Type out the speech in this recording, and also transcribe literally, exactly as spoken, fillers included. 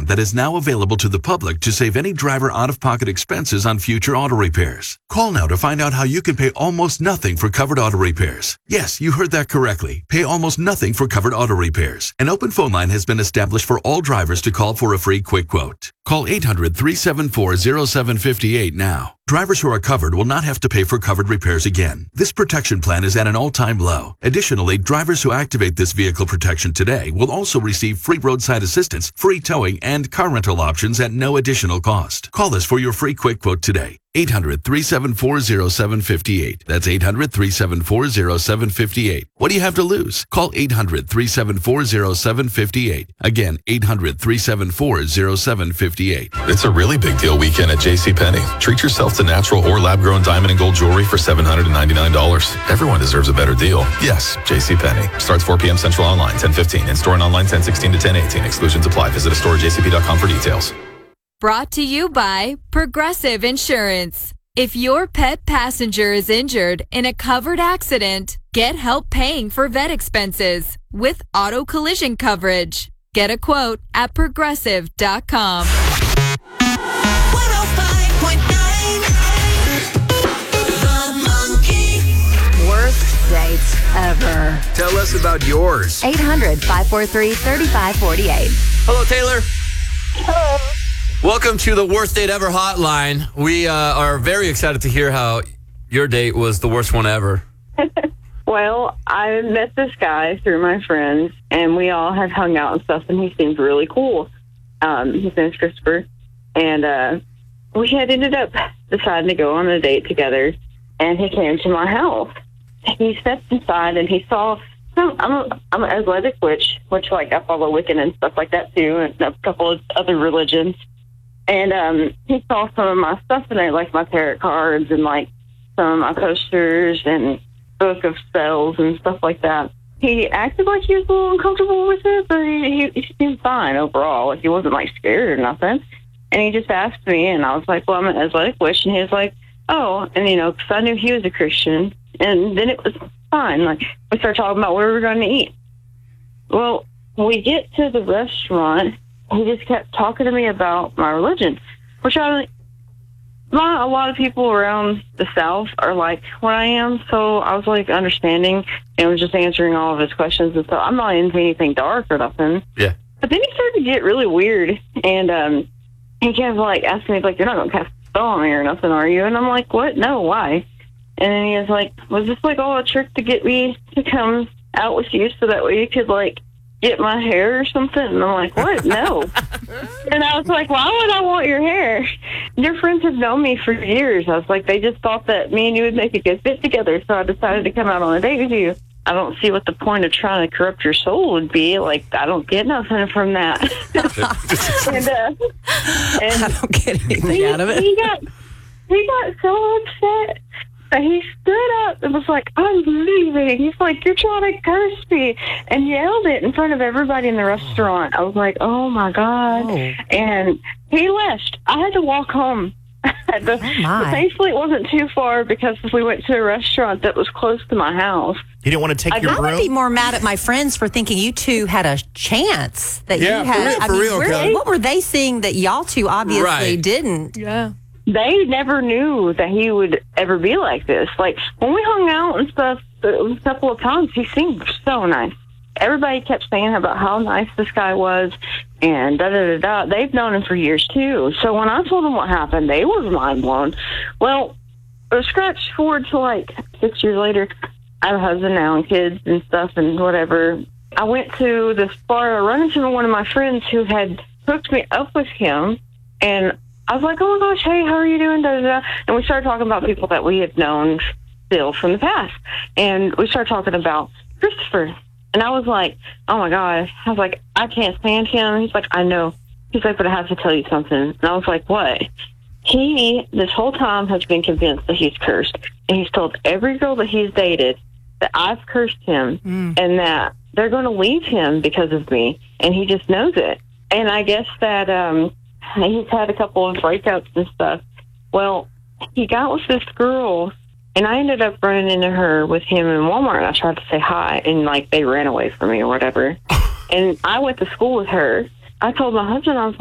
plan that is now available to the public to save any driver out-of-pocket expenses on future auto repairs. Call now to find out how you can pay almost nothing for covered auto repairs. Yes, you heard that correctly. Pay almost nothing for covered auto repairs. An open phone line has been established for all drivers to call for a free quick quote. Call eight hundred, three seven four, zero seven five eight now. Drivers who are covered will not have to pay for covered repairs again. This protection plan is at an all-time low. Additionally, drivers who activate this vehicle protection today will also receive free roadside assistance, free towing, and car rental options at no additional cost. Call us for your free quick quote today. eight hundred, three seven four, zero seven five eight. That's eight hundred, three seven four, zero seven five eight. What do you have to lose? Call eight hundred, three seven four, zero seven five eight. Again, eight hundred, three seven four, zero seven five eight. It's a really big deal weekend at JCPenney. Treat yourself to natural or lab-grown diamond and gold jewelry for seven hundred ninety-nine dollars. Everyone deserves a better deal. Yes, JCPenney. Starts four p.m. Central online, ten fifteen. In-store and online, ten sixteen to ten eighteen. Exclusions apply. Visit a store at j c p dot com for details. Brought to you by Progressive Insurance. If your pet passenger is injured in a covered accident, get help paying for vet expenses with auto collision coverage. Get a quote at progressive dot com. one oh five point nine The Monkey. Worst dates ever. Tell us about yours. eight hundred, five four three, three five four eight. Hello, Taylor. Hello. Welcome to the Worst Date Ever hotline. We uh, are very excited to hear how your date was the worst one ever. Well, I met this guy through my friends, and we all had hung out and stuff, and he seemed really cool. Um, his name's Christopher, and uh, we had ended up deciding to go on a date together, and he came to my house. He stepped inside, and he saw, some, I'm, a, I'm an athletic witch, which, like, I follow Wiccan and stuff like that, too, and a couple of other religions. And um, he saw some of my stuff in there, like my tarot cards and, like, some of my posters and book of spells and stuff like that. He acted like he was a little uncomfortable with it, but he, he, he seemed fine overall. Like, he wasn't, like, scared or nothing. And he just asked me, and I was like, well, I'm an athletic witch. And he was like, oh, and, you know, because I knew he was a Christian. And then it was fine. Like, we started talking about where we were going to eat. Well, we get to the restaurant. He just kept talking to me about my religion, which I, not a lot of people around the South are like what I am. So I was like understanding and was just answering all of his questions and stuff. I'm not into anything dark or nothing. Yeah. But then he started to get really weird, and um, he kept like asking me like, "You're not gonna cast a spell on me or nothing, are you?" And I'm like, "What? No, why?" And then he was like, "Was this like all a trick to get me to come out with you so that way you could like get my hair or something?" And I'm like, what? No. And I was like, why would I want your hair? Your friends have known me for years. I was like, they just thought that me and you would make a good fit together, so I decided to come out on a date with you. I don't see what the point of trying to corrupt your soul would be. Like, I don't get nothing from that. and, uh, and I don't get anything he, out of it. He got, he got so upset. He stood up and was like, I'm leaving. He's like, you're trying to curse me, and yelled it in front of everybody in the restaurant. I was like, oh, my God. Oh. And he left. I had to walk home. the, oh my. But thankfully, it wasn't too far because we went to a restaurant that was close to my house. You didn't want to take I, your I broom? would be more mad at my friends for thinking you two had a chance that Yeah, you had. for real, I for mean, real, where- Kelly. what were they seeing that y'all two obviously Right. didn't? Yeah. They never knew that he would ever be like this. Like, when we hung out and stuff a couple of times, he seemed so nice. Everybody kept saying about how nice this guy was, and da-da-da-da. They've known him for years, too. So when I told them what happened, they were mind blown. Well, scratch forward to, like, six years later. I have a husband now and kids and stuff and whatever. I went to this bar. I run into one of my friends who had hooked me up with him, and I was like, oh, my gosh, hey, how are you doing? Da, da, da. And we started talking about people that we had known still from the past. And we started talking about Christopher. And I was like, oh, my God. I was like, I can't stand him. He's like, I know. He's like, but I have to tell you something. And I was like, what? He, this whole time, has been convinced that he's cursed. And he's told every girl that he's dated that I've cursed him mm. and that they're going to leave him because of me. And he just knows it. And I guess that um, he's had a couple of breakups and stuff. Well, he got with this girl, and I ended up running into her with him in Walmart. And I tried to say hi, and, like, they ran away from me or whatever. And I went to school with her. I told my husband, I was